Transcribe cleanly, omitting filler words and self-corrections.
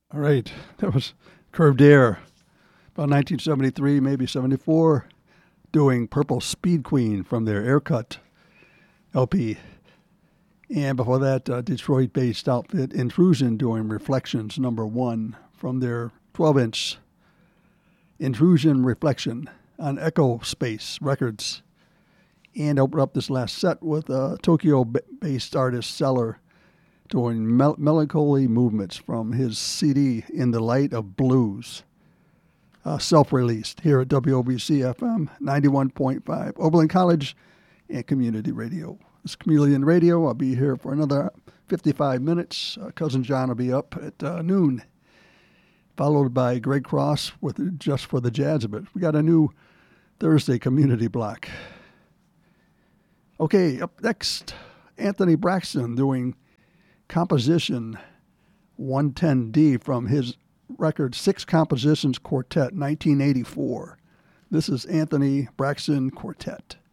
All right, that was Curved Air, about 1973, maybe 74, doing Purple Speed Queen from their Aircut LP. And before that, Detroit-based outfit Intrusion doing Reflections #1 from their 12-inch Intrusion Reflection on Echo Space Records. And open up this last set with Tokyo-based artist Cellar doing Melancholy Movements from his CD In the Light of Blues, self-released here at WOBC-FM 91.5, Oberlin College and Community Radio. It's Chameleon Radio. I'll be here for another 55 minutes. Cousin John will be up at noon, followed by Greg Cross with Just for the Jazz of It. We got a new Thursday community block. Okay, up next, Anthony Braxton doing Composition 110D from his record Six Compositions Quartet, 1984. This is Anthony Braxton Quartet.